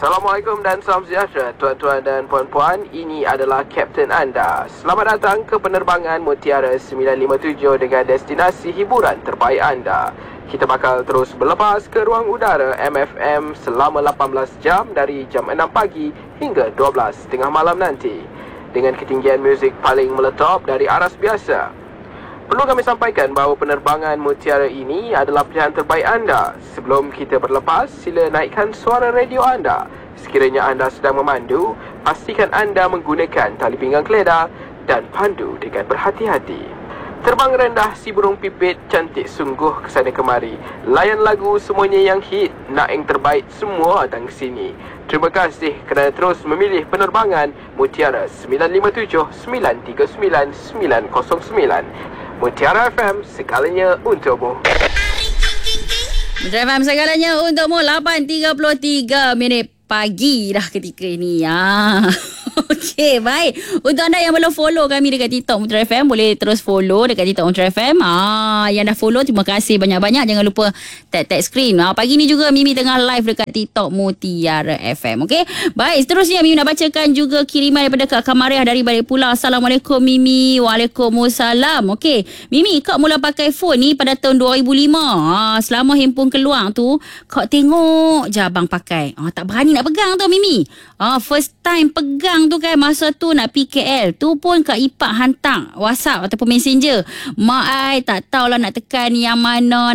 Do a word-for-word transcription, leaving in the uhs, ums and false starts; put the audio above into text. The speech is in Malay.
Assalamualaikum dan salam sejahtera tuan-tuan dan puan-puan. Ini adalah Kapten anda. Selamat datang ke penerbangan Mutiara sembilan lima tujuh dengan destinasi hiburan terbaik anda. Kita bakal terus berlepas ke ruang udara M F M selama lapan belas jam dari jam enam pagi hingga dua belas tengah malam nanti. Dengan ketinggian muzik paling meletop dari aras biasa. Perlu kami sampaikan bahawa penerbangan Mutiara ini adalah pilihan terbaik anda. Sebelum kita berlepas, sila naikkan suara radio anda. Sekiranya anda sedang memandu, pastikan anda menggunakan tali pinggang keledar dan pandu dengan berhati-hati. Terbang rendah si burung pipit, cantik sungguh kesana kemari. Layan lagu semuanya yang hit, nak yang terbaik semua datang ke sini. Terima kasih kerana terus memilih penerbangan Mutiara sembilan lima tujuh sembilan tiga sembilan sembilan kosong sembilan. Mutiara F M, segalanya untukmu. Mutiara F M, segalanya untukmu. lapan tiga puluh tiga minit pagi dah ketika ini. Ah. Okey, baik. Untuk anda yang belum follow kami dekat TikTok Mutiara F M, boleh terus follow dekat TikTok Mutiara F M. Ah, yang dah follow, terima kasih banyak-banyak. Jangan lupa tag-tag screen. Ah, pagi ni juga Mimi tengah live dekat TikTok Mutiara F M. Okey, baik. Seterusnya Mimi nak bacakan juga kiriman daripada Kak Kamariah dari Balik Pulau. Assalamualaikum Mimi. Waalaikumsalam. Okey, Mimi, kau mula pakai phone ni pada tahun dua ribu lima. Ah, selama handphone keluar tu, kau tengok je abang pakai. Ah, tak berani nak pegang tu Mimi. Ah, first time pegang tu kan masa tu nak pergi K L. Tu pun Kak Ipak hantar WhatsApp ataupun Messenger. Mak ai tak tahulah nak tekan yang mana,